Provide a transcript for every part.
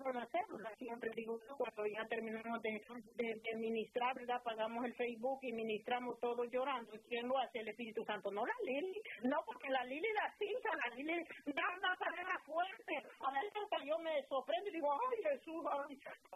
conocernos. Siempre digo, cuando ya terminamos de ministrar, ¿verdad? Pagamos el Facebook y ministramos todos llorando. ¿Quién lo hace? El Espíritu Santo, no la Lili. No, porque la Lili la cinta, la Lili da una carrera fuerte. A veces yo me sorprendo y digo, ay, Jesús, ay,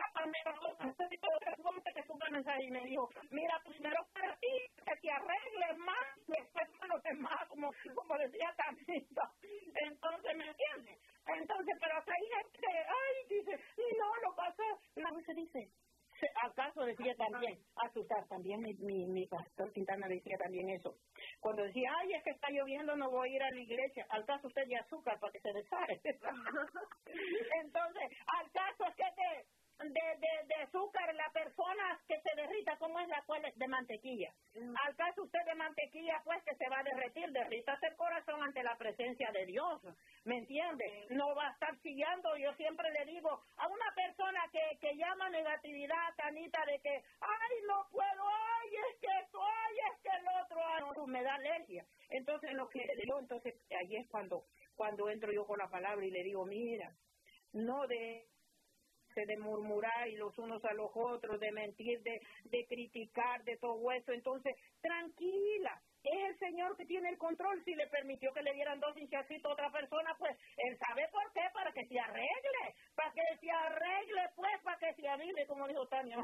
que tú mensaje y me dijo, mira, primero para ti, que te arregles más, después para los demás, como decía Tamita. Entonces, ¿me entiendes? Entonces, pero hasta hay gente, ay, dice, no, lo pasa, ¿cómo se dice? ¿Acaso decía también, asustar también mi pastor Quintana decía también eso? Cuando decía, ay, es que está lloviendo, no voy a ir a la iglesia, al caso usted de azúcar para que se deshaga. Entonces, al caso es que de azúcar, la persona que se derrita, ¿cómo es la cual es de mantequilla? Al caso usted de mantequilla, pues que se va a derrítate el corazón ante la presencia de Dios, ¿me entiende? No va a estar chillando. Yo siempre le digo a una persona que llama negatividad, Tanita, de que, ay, no puedo, ay, es que esto, ay, es que el otro, ay, me da alergia. Entonces, lo que le digo, entonces, ahí es cuando entro yo con la palabra y le digo, mira, no de murmurar y los unos a los otros, de mentir, de criticar, de todo eso. Entonces, tranquila, es el Señor que tiene el control. Si le permitió que le dieran 2 hinchacitos a otra persona, pues Él sabe por qué, para que se arregle, pues, para que se avile, como dijo Tania.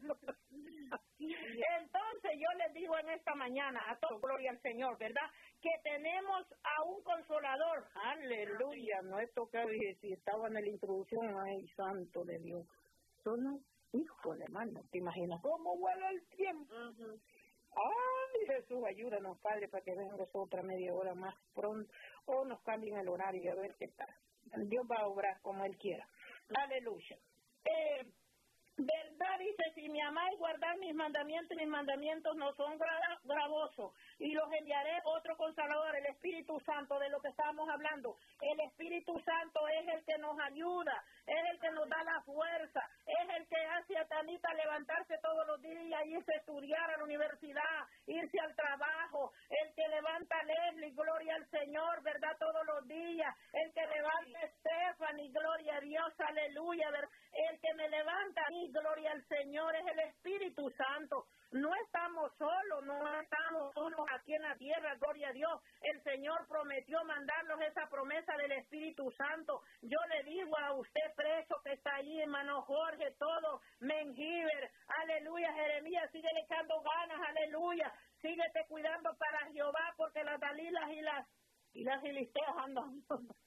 Entonces, yo les digo en esta mañana, a todos, gloria al Señor, ¿verdad? Que tenemos a un consolador. Aleluya, no he tocado, dije, si estaba en la introducción, ay, santo de Dios. ¿No? Híjole, hermano, ¿te imaginas cómo vuela el tiempo? Ay, Jesús, ayúdanos, Padre, para que vengas otra media hora más pronto, o nos cambien el horario, a ver qué tal. Dios va a obrar como Él quiera. Aleluya. Verdad dice, si me amáis, guardad mis mandamientos no son gravosos, y los enviaré otro consolador, el Espíritu Santo, de lo que estamos hablando. El Espíritu Santo es el que nos ayuda, es el que nos da la fuerza, es el que hace a Tanita levantarse todos los días, irse a estudiar a la universidad, irse al trabajo, el que levanta a Leslie, gloria al Señor, ¿verdad? Todos los días, el que levanta a Stephanie, gloria a Dios, aleluya, ¿verdad? El que me levanta a mí, gloria al Señor, es el Espíritu Santo. No estamos solos aquí en la tierra, gloria a Dios. El Señor prometió mandarnos esa promesa del Espíritu Santo. Yo le digo a usted preso que está ahí, hermano Jorge, todo, Mengiber, aleluya, Jeremías, sigue echando ganas, aleluya, síguete cuidando para Jehová, porque las Dalilas y las filisteas andan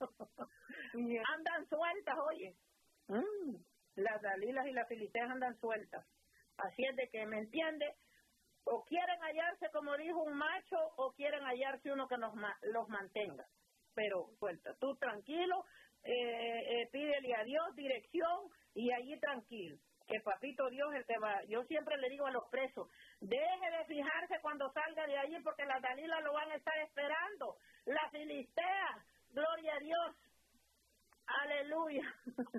sueltas, oye. Las Dalilas y las filisteas andan sueltas. Así es de que, ¿me entiende? O quieren hallarse, como dijo un macho, o quieren hallarse uno que los mantenga. Pero suelta, tú tranquilo, pídele a Dios dirección y allí tranquilo. Que papito Dios el que va. Yo siempre le digo a los presos, deje de fijarse cuando salga de allí, porque las Dalilas lo van a estar esperando. Las filisteas, gloria a Dios. Aleluya.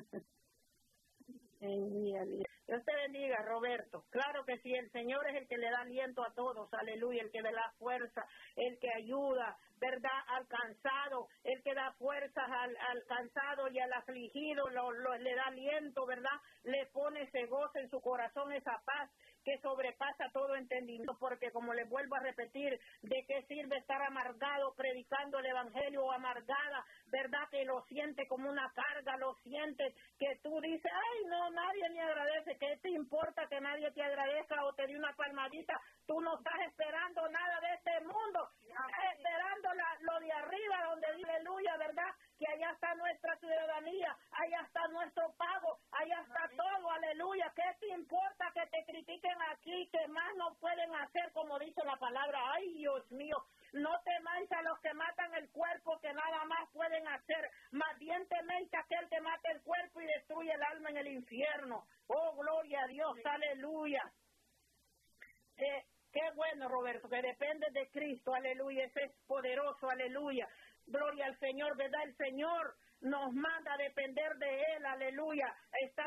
Dios te bendiga, Roberto. Claro que sí, el Señor es el que le da aliento a todos, aleluya, el que da la fuerza, el que ayuda, ¿verdad?, al cansado, el que da fuerzas al cansado y al afligido, le da aliento, ¿verdad?, le pone ese gozo en su corazón, esa paz que sobrepasa todo entendimiento, porque como les vuelvo a repetir, ¿de qué sirve estar amargado predicando el evangelio o amargada, verdad, que lo siente como una carga, lo sientes que tú dices, ay, no, nadie me agradece? ¿Qué te importa que nadie te agradezca o te dé una palmadita? Tú no estás esperando nada de este mundo, estás esperando lo de arriba, donde dice aleluya, ¿verdad?, que allá está nuestra ciudadanía, allá está nuestro pago, allá está todo, aleluya. ¿Qué te importa que te critiquen aquí, que más no pueden hacer, como dice la palabra? Ay, Dios mío, no temáis a los que matan el cuerpo, que nada más pueden hacer, más bien teméis a aquel que mata el cuerpo y destruye el alma en el infierno. Oh, gloria a Dios, aleluya. Qué bueno, Roberto, que depende de Cristo, aleluya, ese es poderoso, aleluya. Gloria al Señor, ¿verdad? El Señor nos manda a depender de Él, aleluya. Está